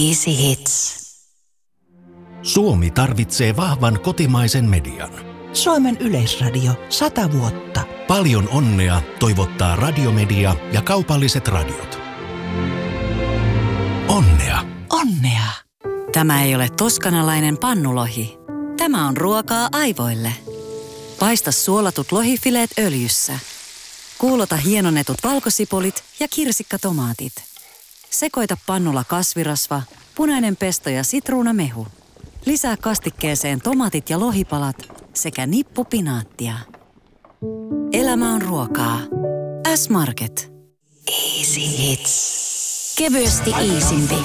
Easy Hits. Suomi tarvitsee vahvan kotimaisen median. Suomen Yleisradio 100 vuotta. Paljon onnea toivottaa Radiomedia ja kaupalliset radiot. Onnea. Onnea. Tämä ei ole toskanalainen pannulohi. Tämä on ruokaa aivoille. Paista suolatut lohifileet öljyssä. Kuulota hienonnetut valkosipulit ja kirsikkatomaatit. Sekoita pannulla kasvirasva, punainen pesto ja sitruunamehu. Lisää kastikkeeseen tomaatit ja lohipalat sekä nippu pinaattia. Elämä on ruokaa. S-Market. Easy Hits. Kevyesti iisimpi.